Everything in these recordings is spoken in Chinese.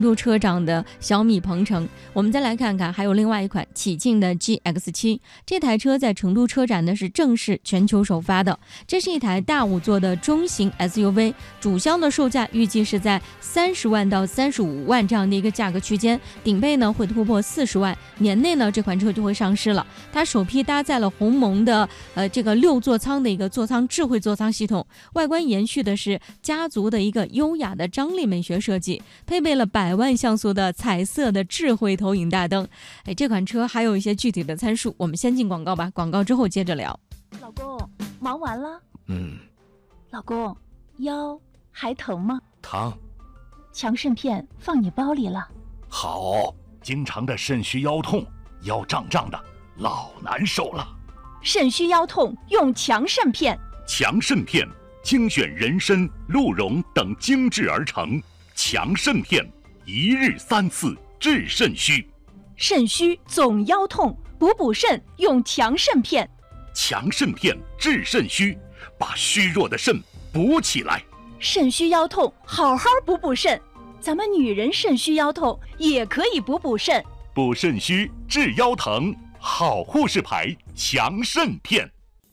度车长的小米鹏程。我们再来看看，还有另外一款启劲的 GX7， 这台车在成都车展呢是正式全球首发的。这是一台大5座的中型 SUV， 主销的售价预计是在30万到35万这样的一个价格区间，顶配呢会突破40万，年内呢这款车就会上市了。它首批搭载了鸿蒙的这个6座舱的一个座舱智慧座舱系统，外观延续的是家族的一个优雅的张力美学设计，配备了100万像素的彩色的智慧投影大灯。这款车还有一些具体的参数，我们先进广告吧，广告之后接着聊。 老公，忙完了？老公，腰还疼吗？ 疼。 强肾片放你包里了。 好，经常的肾虚腰痛，腰胀胀的，老难受了。 肾虚腰痛用强肾片。 强肾片精选人参、鹿茸等精制而成，强肾片1日3次治肾虚。 肾虚总腰痛，补肾用强肾片。 强肾片治肾虚，把虚弱的肾补起来。 肾虚腰痛好好补肾，咱们女人肾虚腰痛也可以补肾。 补肾虚治腰疼，好护士牌强肾片。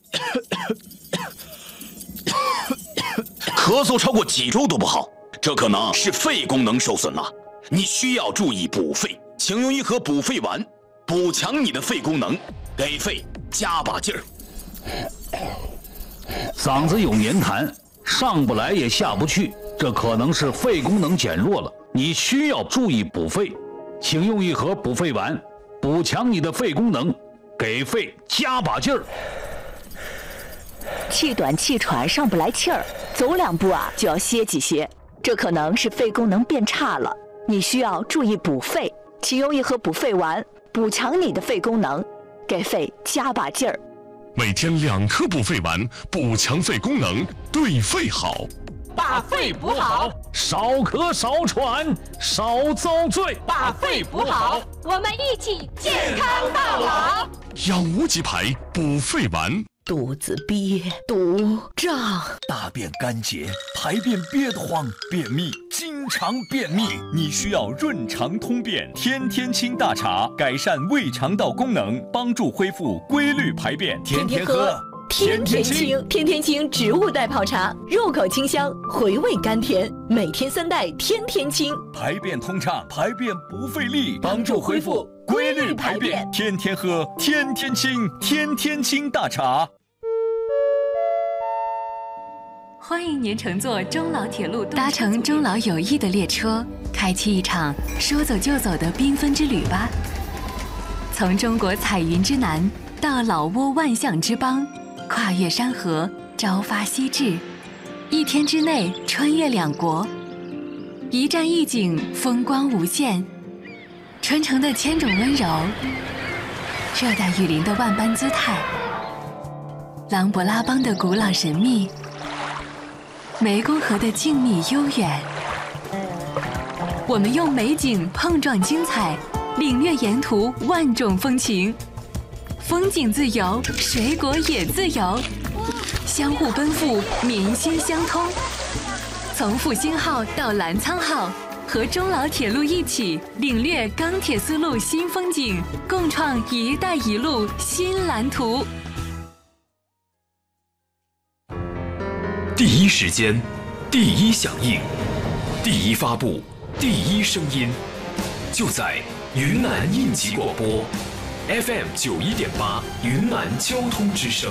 咳嗽超过几周都不好，这可能是肺功能受损了，你需要注意补肺，请用一盒补肺丸，补强你的肺功能，给肺加把劲儿。 嗓子有黏痰，上不来也下不去，这可能是肺功能减弱了，你需要注意补肺，请用一盒补肺丸，补强你的肺功能，给肺加把劲儿。 气短气喘上不来气儿，走2步就要歇几歇，这可能是肺功能变差了，你需要注意补肺，请用一盒补肺丸，补强你的肺功能，给肺加把劲儿。 每天2颗补肺丸，补强肺功能，对肺好。 把肺补好， 少咳少喘少遭罪。 把肺补好， 我们一起健康到老。 养无极牌补肺丸。 肚子憋、堵、胀， 大便干结，排便憋得慌，便秘，经常便秘，你需要润肠通便天天清大茶，改善胃肠道功能，帮助恢复规律排便。天天喝， 天天清。天天清植物代泡茶，入口清香，回味甘甜，每天3袋，天天清， 排便通畅，排便不费力，帮助恢复规律排便。天天喝，天天清，天天清大茶。 欢迎您乘坐中老铁路，搭乘中老友谊的列车，开启一场说走就走的缤纷之旅吧。从中国彩云之南到老挝万象之邦，跨越山河，朝发夕至，1天之内穿越2国，一站一景，风光无限。传承的千种温柔，热带雨林的万般姿态，琅勃拉邦的古老神秘，湄公河的静谧悠远。我们用美景碰撞精彩，领略沿途万种风情。风景自由，水果也自由，相互奔赴，民心相通。从复兴号到澜沧号，和中老铁路一起领略钢铁丝路新风景，共创“一带一路”新蓝图。 第一时间，第一响应，第一发布，第一声音，就在云南应急广播 FM 91.8云南交通之声。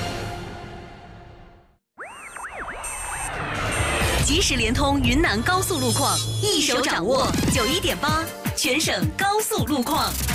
即时联通云南高速路况，一手掌握91.8全省高速路况。